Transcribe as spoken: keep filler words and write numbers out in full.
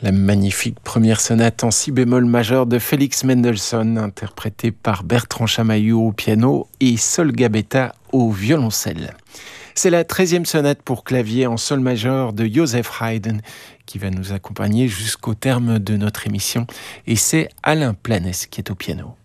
La magnifique première sonate en si bémol majeur de Félix Mendelssohn, interprétée par Bertrand Chamaillou au piano et Sol Gabetta au violoncelle. C'est la treizième sonate pour clavier en sol majeur de Joseph Haydn qui va nous accompagner jusqu'au terme de notre émission. Et c'est Alain Planès qui est au piano.